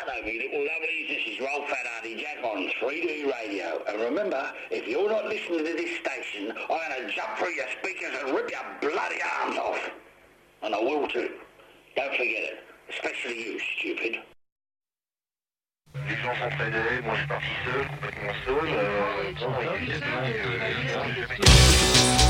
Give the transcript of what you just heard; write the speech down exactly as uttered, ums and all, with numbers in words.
Hello, me little lovelies. This is Roll Fat Hardy Jack on three D Radio. And remember, if you're not listening to this station, I'm going to jump through your speakers and rip your bloody arms off. And I will too. Don't forget it. Especially you, stupid. Les gens s'entraidaient, moi je suis parti seul, complètement seul. Euh, bon, il y a eu des